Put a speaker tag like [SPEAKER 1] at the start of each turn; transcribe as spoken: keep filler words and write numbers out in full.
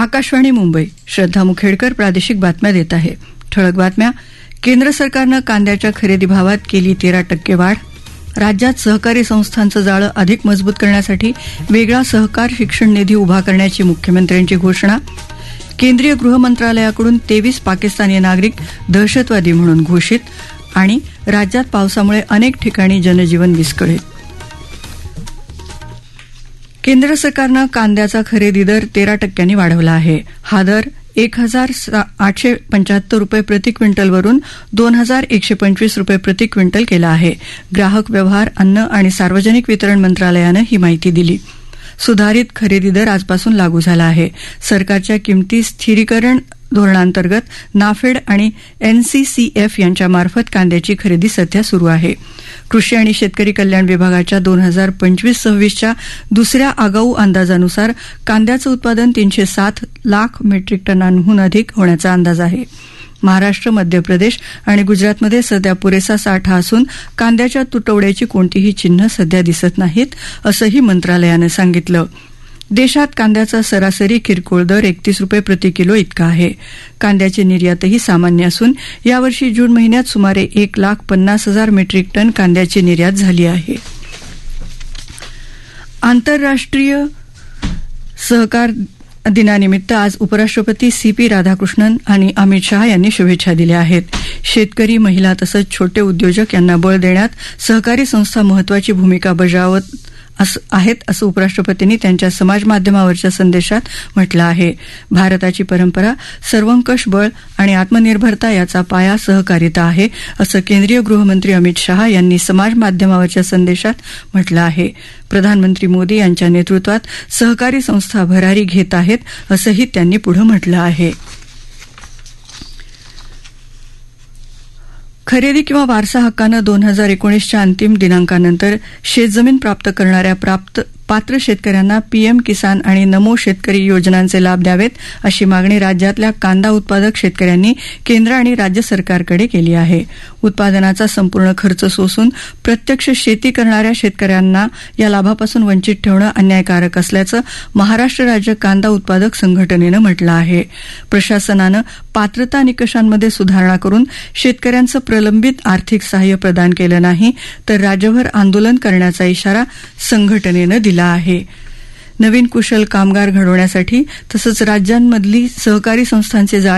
[SPEAKER 1] आकाशवाणी मुंबई. श्रद्धा मुखेडकर प्रादेशिक बातम्या देत आहे. ठळक बातम्या. केंद्र सरकारनं कांद्याच्या खरेदी भावात केली तेरा टक्के वाढ. राज्यात सहकारी संस्थांचं जाळं अधिक मजबूत करण्यासाठी वेगळा सहकार शिक्षण निधी उभा करण्याची मुख्यमंत्र्यांची घोषणा. केंद्रीय गृहमंत्रालयाकडून तेवीस पाकिस्तानी नागरिक दहशतवादी म्हणून घोषित. आणि राज्यात पावसामुळे अनेक ठिकाणी जनजीवन विस्कळीत. केंद्र सरकारनं कांद्याचा खरेदी दर तेरा टक्क्यांनी वाढवला आहे. हा दर एक हजार आठशे पंच्याहत्तर रुपये प्रति क्विंटलवरून दोन हजार एकशे पंचवीस रुपये प्रति क्विंटल केला आहे. ग्राहक व्यवहार, अन्न आणि सार्वजनिक वितरण मंत्रालयानं ही माहिती दिली. सुधारित खरेदी दर आजपासून लागू झाला आहे. सरकारच्या किमती स्थिरीकरण धोरणांतर्गत नाफेड आणि एनसीसीएफ यांच्यामार्फत कांद्याची खरेदी सध्या सुरू आहे. कृषी आणि शेतकरी कल्याण विभागाच्या दोन हजार पंचवीस सव्वीसच्या दुसऱ्या आगाऊ अंदाजानुसार कांद्याचं उत्पादन तीनशे सात लाख मेट्रिक टनांहून अधिक होण्याचा अंदाज आहे. महाराष्ट्र, मध्य प्रदेश आणि गुजरातमध्ये सध्या पुरेसा साठा असून कांद्याच्या तुटवड्याची कोणतीही चिन्ह सध्या दिसत नाहीत, असंही मंत्रालयानं सांगितलं. देशात कांद्याचा सरासरी किरकोळ दर एकतीस रुपये प्रति किलो इतका आहे. कांद्याची निर्यातही सामान्य असून यावर्षी जून महिन्यात सुमारे एक लाख पन्नास हजार मेट्रिक टन कांद्याची निर्यात झाली आहे. आंतरराष्ट्रीय सहकार दिनानिमित्त आज उपराष्ट्रपती सी पी राधाकृष्णन आणि अमित शहा यांनी शुभेच्छा दिल्या आहेत. शेतकरी, महिला तसंच छोटे उद्योजक यांना बळ देण्यात सहकारी संस्था महत्वाची भूमिका बजावत आहेत असं उपराष्ट्रपतींनी त्यांच्या समाज माध्यमावरच्या संदेशात म्हटलं आहे. भारताची परंपरा सर्वंकष बळ आणि आत्मनिर्भरता याचा पाया सहकारिता आहे, असं केंद्रीय गृहमंत्री अमित शहा यांनी समाज माध्यमावरच्या संदेशात म्हटलं आहे. प्रधानमंत्री मोदी यांच्या नेतृत्वात सहकारी संस्था भरारी घेत आहेत, असंही त्यांनी पुढं म्हटलं आहे. खरेदी किंवा वारसा हक्कानं दोन हजार एकोणीसच्या अंतिम दिनांकानंतर शेतजमीन प्राप्त करणाऱ्या प्राप्त पात्र शेतकऱ्यांना पीएम किसान आणि नमो शेतकरी योजनांचे लाभ द्यावेत, अशी मागणी राज्यातल्या कांदा उत्पादक शेतकऱ्यांनी केंद्र आणि राज्य सरकारकडे केली आहे. उत्पादनाचा संपूर्ण खर्च सोसून प्रत्यक्ष शेती करणाऱ्या शेतकऱ्यांना या लाभापासून वंचित ठेवणं अन्यायकारक असल्याचं महाराष्ट्र राज्य कांदा उत्पादक संघटनेनं म्हटलं आहे. प्रशासनानं पात्रता निकषांमध्ये सुधारणा करून शेतकऱ्यांचं प्रलंबित आर्थिक सहाय्य प्रदान केलं नाही तर राज्यभर आंदोलन करण्याचा इशारा संघटनेनं दिला आहे. नवीन कुशल कामगार घडवण्यासाठी तसंच राज्यांमधली सहकारी संस्थांचे जाळे